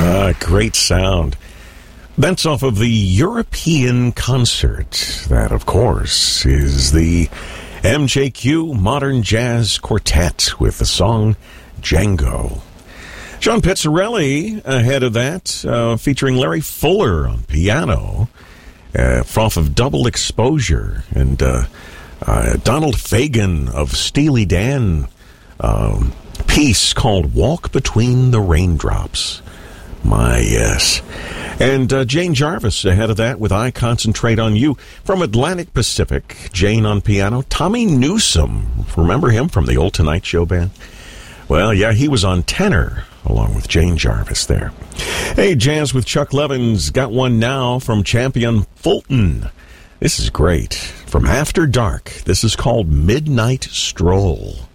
Great sound. That's off of the European Concert. That, of course, is the MJQ Modern Jazz Quartet with the song Django. John Pizzarelli ahead of that, featuring Larry Fuller on piano, off of Double Exposure, and Donald Fagen of Steely Dan, piece called Walk Between the Raindrops. My, yes. And Jane Jarvis ahead of that with I Concentrate on You. From Atlantic Pacific, Jane on piano. Tommy Newsom, remember him from the old Tonight Show band? Well, yeah, he was on tenor along with Jane Jarvis there. Hey, Jazz with Chuck Levins. Got one now from Champion Fulton. This is great. From After Dark, this is called Midnight Stroll.